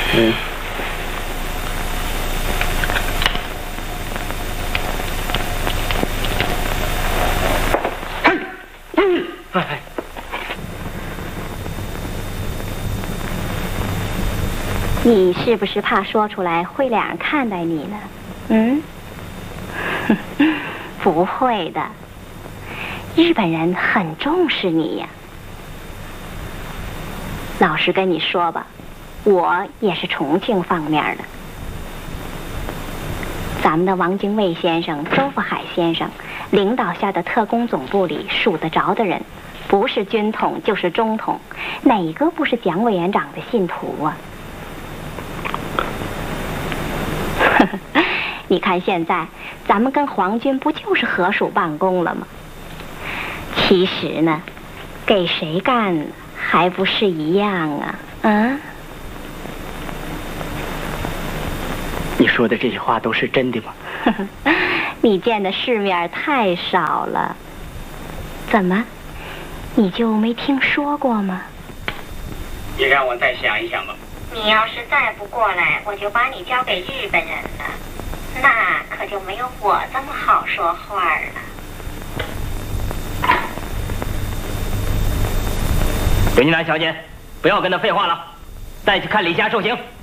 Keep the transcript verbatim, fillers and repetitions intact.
嗯。 哎， 你是不是怕说出来会两人看待你呢？嗯，不会的，日本人很重视你呀。老实跟你说吧，我也是重庆方面的。咱们的王精卫先生、周福海先生领导下的特工总部里数得着的人，不是军统就是中统，哪个不是蒋委员长的信徒啊？你看现在咱们跟皇军不就是合署办公了吗？其实呢，给谁干还不是一样啊？嗯？ 你说的这些话都是真的吗？ 你见的世面太少了，怎么，你就没听说过吗？ 你让我再想一想吧。 你要是再不过来，我就把你交给日本人了，那可就没有我这么好说话了。 刘金兰小姐，不要跟他废话了，带去看李霞受刑。